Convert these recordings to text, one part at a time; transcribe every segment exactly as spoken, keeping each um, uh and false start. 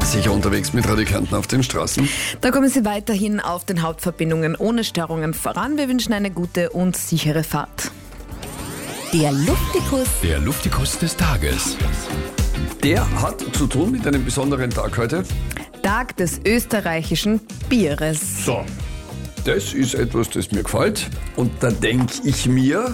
Sicher unterwegs mit Radikanten auf den Straßen. Da kommen Sie weiterhin auf den Hauptverbindungen ohne Störungen voran. Wir wünschen eine gute und sichere Fahrt. Der Luftikus. Der Luftikus des Tages. Der hat zu tun mit einem besonderen Tag heute. Tag des österreichischen Bieres. So, das ist etwas, das mir gefällt. Und da denke ich mir,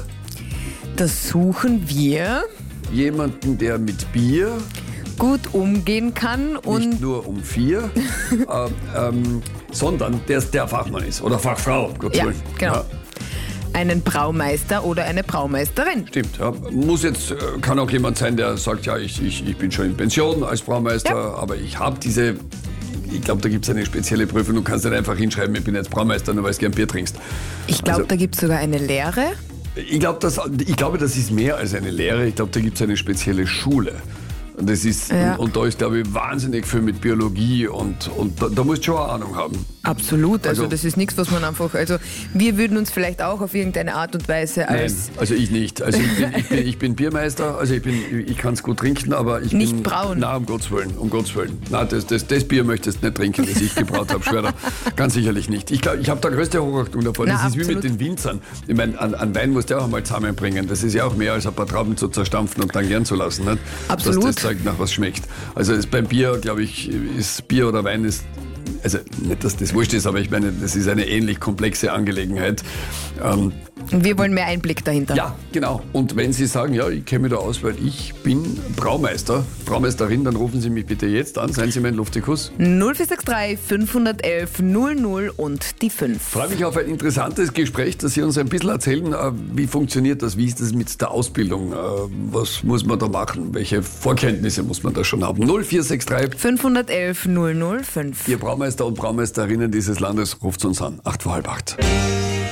Das suchen wir jemanden, der mit Bier gut umgehen kann nicht und nur um vier, äh, ähm, sondern der, der Fachmann ist oder Fachfrau. Gott ja, Willen. genau. Ja, einen Braumeister oder eine Braumeisterin. stimmt. Ja. Muss jetzt, äh, kann auch jemand sein, der sagt, ja, ich, ich, ich bin schon in Pension als Braumeister, Ja. aber ich habe diese, ich glaube, da gibt es eine spezielle Prüfung. Du kannst nicht einfach hinschreiben, ich bin jetzt Braumeister, nur weil du gern Bier trinkst. Ich glaube, Also- da gibt es sogar eine Lehre. Ich, glaub, das, ich glaube, das ist mehr als eine Lehre. Ich glaube, da gibt es eine spezielle Schule. Und, das ist, Ja. und, und da ist, glaube ich, wahnsinnig viel mit Biologie und, und da, da musst du schon eine Ahnung haben. Absolut, also, Also- das ist nichts, was man einfach, also wir würden uns vielleicht auch auf irgendeine Art und Weise Nein, als also ich nicht. Also ich bin, ich bin, ich bin Biermeister, also ich, bin, ich kann es gut trinken, aber ich Nicht bin... brauen. Nein, um Gottes Willen, um Gottes Willen. Nein, das, das, das Bier möchtest du nicht trinken, das ich gebraut habe, schwöre. Ganz sicherlich nicht. Ich, glaub, ich habe da größte Hochachtung davor. Das Na, ist wie absolut. mit den Winzern. Ich meine, an, an Wein musst du auch einmal zusammenbringen. Das ist ja auch mehr als ein paar Trauben zu zerstampfen und dann gern zu lassen. Nicht? Absolut. Dass das zeigt, nach was schmeckt. Also es, beim Bier, glaube ich, ist Bier oder Wein ist... Also nicht, dass das wurscht ist, aber ich meine, das ist eine ähnlich komplexe Angelegenheit. Ähm, wir wollen mehr Einblick dahinter. ja, genau. Und wenn Sie sagen, ja, ich kenne mich da aus, weil ich bin Braumeister, Braumeisterin, dann rufen Sie mich bitte jetzt an. Seien Sie mein Luftikus. null vier sechs drei fünf eins eins null null und die fünf. Freue mich auf ein interessantes Gespräch, dass Sie uns ein bisschen erzählen, äh, wie funktioniert das, wie ist das mit der Ausbildung, äh, was muss man da machen, welche Vorkenntnisse muss man da schon haben. null vier sechs drei, fünf eins eins null null fünf. Ihr Braumeister und Braumeisterinnen dieses Landes, ruft uns an. Acht vor halb acht.